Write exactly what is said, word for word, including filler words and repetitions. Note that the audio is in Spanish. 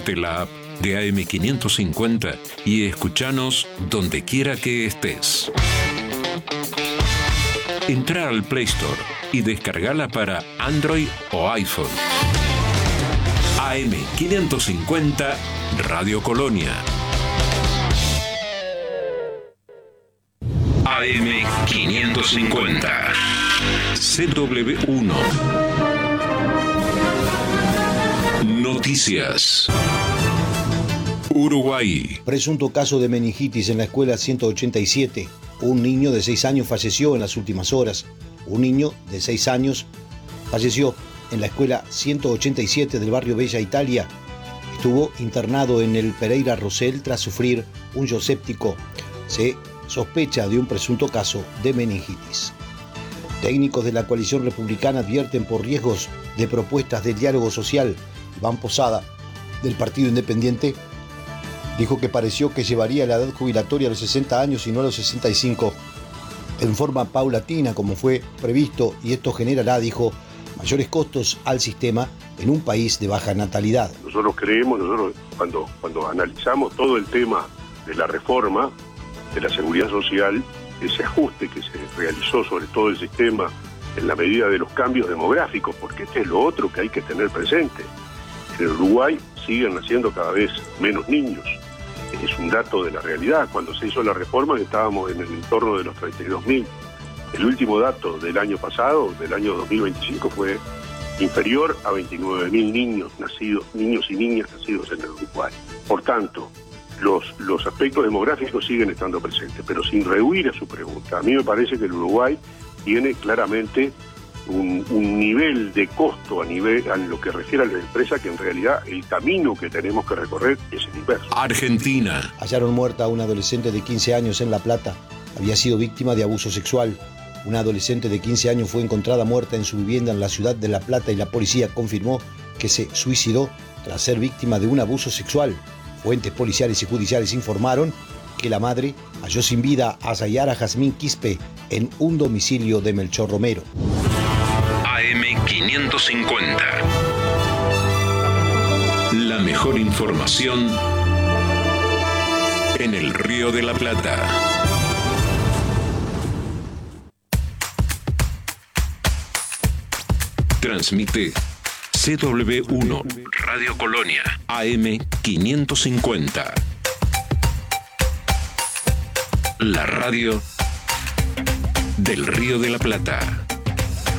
Descárgate la app de A M quinientos cincuenta y escuchanos donde quiera que estés. Entra al Play Store y descargala para Android o iPhone. A M quinientos cincuenta Radio Colonia. A M quinientos cincuenta C W uno. Noticias. Uruguay. Presunto caso de meningitis en la escuela ciento ochenta y siete. Un niño de seis años falleció en las últimas horas. Un niño de seis años falleció en la escuela ciento ochenta y siete del barrio Bella Italia. Estuvo internado en el Pereira Rosell tras sufrir un yodo séptico. Se sospecha de un presunto caso de meningitis. Técnicos de la coalición republicana advierten por riesgos de propuestas de diálogo social. Iván Posada, del Partido Independiente, dijo que pareció que llevaría la edad jubilatoria a los sesenta años y no a los sesenta y cinco, en forma paulatina como fue previsto, y esto generará, dijo, mayores costos al sistema en un país de baja natalidad. Nosotros creemos, nosotros cuando, cuando analizamos todo el tema de la reforma de la seguridad social, ese ajuste que se realizó sobre todo el sistema en la medida de los cambios demográficos, porque este es lo otro que hay que tener presente. En Uruguay siguen naciendo cada vez menos niños. Es un dato de la realidad. Cuando se hizo la reforma estábamos en el entorno de los treinta y dos mil. El último dato del año pasado, del año dos mil veinticinco, fue inferior a veintinueve mil niños nacidos, niños y niñas nacidos en el Uruguay. Por tanto, los, los aspectos demográficos siguen estando presentes, pero sin rehuir a su pregunta. A mí me parece que el Uruguay tiene claramente Un, un nivel de costo a nivel a lo que refiere a la empresa que en realidad el camino que tenemos que recorrer es el inverso. Argentina. Hallaron muerta a una adolescente de quince años en La Plata. Había sido víctima de abuso sexual. Una adolescente de quince años fue encontrada muerta en su vivienda en la ciudad de La Plata y la policía confirmó que se suicidó tras ser víctima de un abuso sexual. Fuentes policiales y judiciales informaron que la madre halló sin vida a Zayara Jazmín Quispe en un domicilio de Melchor Romero. A M quinientos cincuenta. La mejor información en el Río de la Plata. Transmite C W uno Radio Colonia A M quinientos cincuenta. La radio del Río de la Plata.